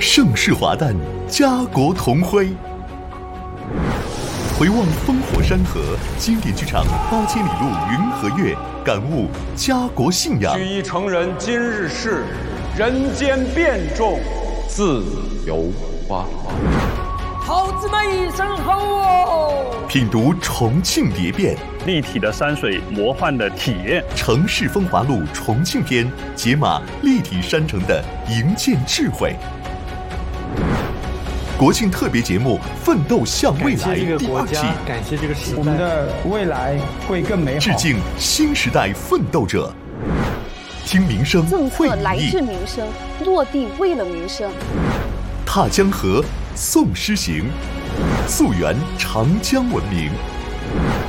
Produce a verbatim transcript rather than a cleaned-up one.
盛世华诞，家国同辉。回望烽火山河，经典剧场八千里路云和月，感悟家国信仰。 举一成人今日事，人间变众自由花。 猴子们一声吼哦！ 品读重庆蝶变， 立体的山水，魔幻的体验。 城市风华录重庆篇，解码立体山城的营建智慧。国庆特别节目《奋斗向未来》第二季， 感谢这个时代， 我们的未来会更美好。 致敬新时代奋斗者，听民生政会策来民意， 自民生，落地为了民生。 踏江河，宋诗行，溯源长江文明。